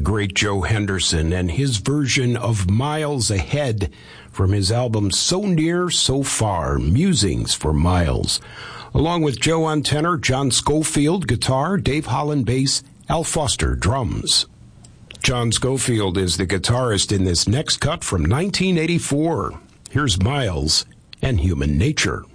great Joe Henderson and his version of Miles Ahead from his album So Near, So Far, Musings for Miles. Along with Joe on tenor, John Schofield guitar, Dave Holland bass, Al Foster drums. John Schofield is the guitarist in this next cut from 1984. Here's Miles and Human Nature.